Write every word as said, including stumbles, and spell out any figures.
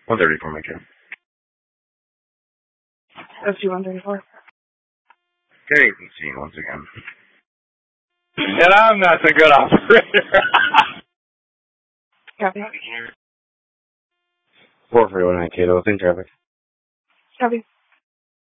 one thirty-four, my kid. S G one thirty-four. Get eighteen once again. And I'm not the good operator. Copy. four forty-one, Cato, in traffic. Copy.